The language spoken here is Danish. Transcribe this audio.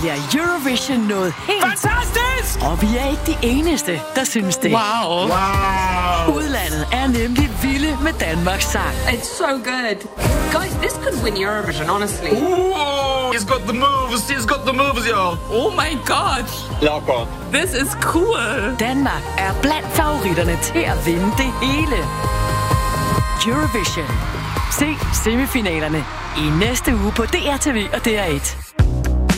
bliver Eurovision noget helt... Fantastisk! Og vi er ikke de eneste, der synes det. Wow. Udlandet er nemlig vilde med Danmarks sang. It's so good. Guys, this could win Eurovision, honestly. Ooh, he's got the moves, y'all. Oh my god. Ja, godt. This is cool. Danmark er blandt favoritterne til at vinde det hele. Eurovision. Se semifinalerne i næste uge på DRTV og DR1.